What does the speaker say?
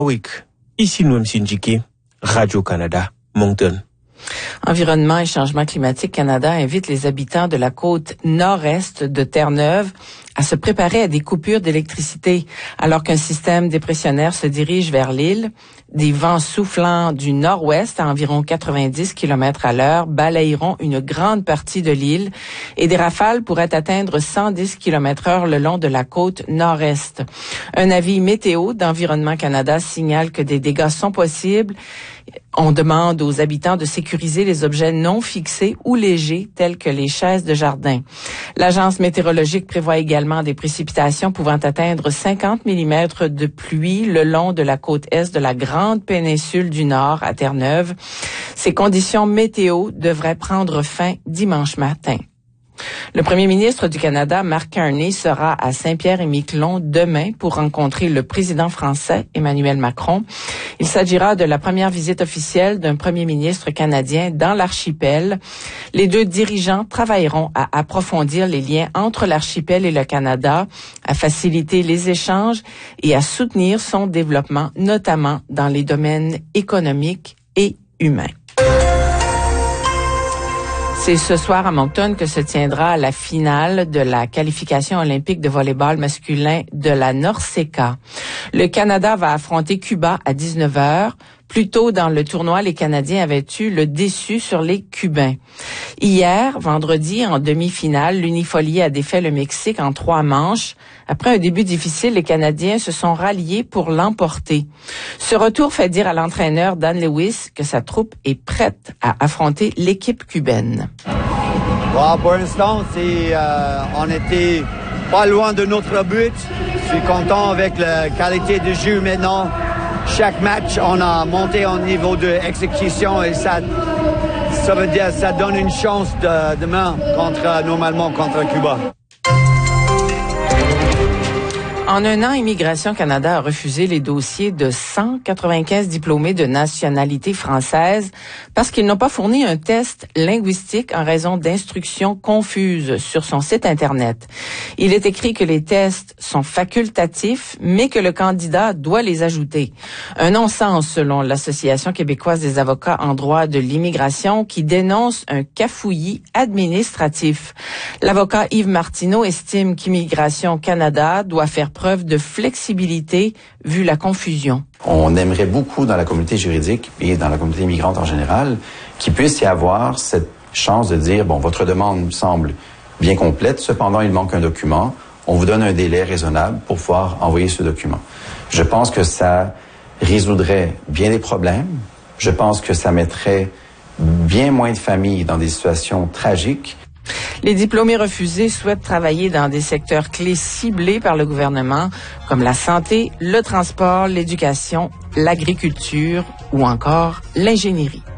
Week. Ici Noam Sinjiki, Radio-Canada, Moncton. Environnement et changement climatique Canada invite les habitants de la côte nord-est de Terre-Neuve à se préparer à des coupures d'électricité alors qu'un système dépressionnaire se dirige vers l'île. Des vents soufflant du nord-ouest à environ 90 km/h balayeront une grande partie de l'île et des rafales pourraient atteindre 110 km/h le long de la côte nord-est. Un avis météo d'Environnement Canada signale que des dégâts sont possibles. On demande aux habitants de sécuriser les objets non fixés ou légers tels que les chaises de jardin. L'agence météorologique prévoit également des précipitations pouvant atteindre 50 mm de pluie le long de la côte est de la grande péninsule du Nord à Terre-Neuve. Ces conditions météo devraient prendre fin dimanche matin. Le premier ministre du Canada, Mark Carney, sera à Saint-Pierre-et-Miquelon demain pour rencontrer le président français, Emmanuel Macron. Il s'agira de la première visite officielle d'un premier ministre canadien dans l'archipel. Les deux dirigeants travailleront à approfondir les liens entre l'archipel et le Canada, à faciliter les échanges et à soutenir son développement, notamment dans les domaines économiques et humains. C'est ce soir à Moncton que se tiendra la finale de la qualification olympique de volley-ball masculin de la NORCECA. Le Canada va affronter Cuba à 19h. Plus tôt dans le tournoi, les Canadiens avaient eu le déçu sur les Cubains. Hier, vendredi, en demi-finale, l'Unifolie a défait le Mexique en 3 manches. Après un début difficile, les Canadiens se sont ralliés pour l'emporter. Ce retour fait dire à l'entraîneur Dan Lewis que sa troupe est prête à affronter l'équipe cubaine. Bon, pour l'instant, on était pas loin de notre but. Je suis content avec la qualité du jeu maintenant. Chaque match, on a monté au niveau de exécution et ça veut dire ça donne une chance demain normalement contre Cuba. En un an, Immigration Canada a refusé les dossiers de 195 diplômés de nationalité française parce qu'ils n'ont pas fourni un test linguistique en raison d'instructions confuses sur son site Internet. Il est écrit que les tests sont facultatifs, mais que le candidat doit les ajouter. Un non-sens selon l'Association québécoise des avocats en droit de l'immigration qui dénonce un cafouillis administratif. L'avocat Yves Martineau estime qu'Immigration Canada doit faire preuve de flexibilité vu la confusion. On aimerait beaucoup dans la communauté juridique et dans la communauté immigrante en général qu'il puisse y avoir cette chance de dire, bon, votre demande semble bien complète, cependant il manque un document, on vous donne un délai raisonnable pour pouvoir envoyer ce document. Je pense que ça résoudrait bien des problèmes, je pense que ça mettrait bien moins de familles dans des situations tragiques. Les diplômés refusés souhaitent travailler dans des secteurs clés ciblés par le gouvernement, comme la santé, le transport, l'éducation, l'agriculture ou encore l'ingénierie.